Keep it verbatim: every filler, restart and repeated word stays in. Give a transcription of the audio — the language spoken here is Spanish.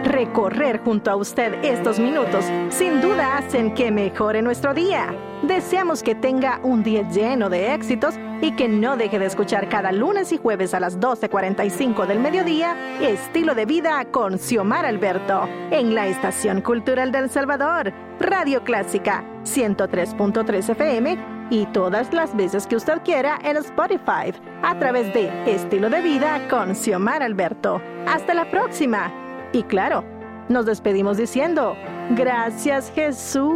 Recorrer junto a usted estos minutos sin duda hacen que mejore nuestro día. Deseamos que tenga un día lleno de éxitos y que no deje de escuchar cada lunes y jueves a las doce cuarenta y cinco del mediodía Estilo de Vida con Xiomara Alberto en la Estación Cultural del Salvador, Radio Clásica ciento tres punto tres F M y todas las veces que usted quiera en Spotify a través de Estilo de Vida con Xiomara Alberto. Hasta la próxima. Y claro, nos despedimos diciendo, gracias Jesús.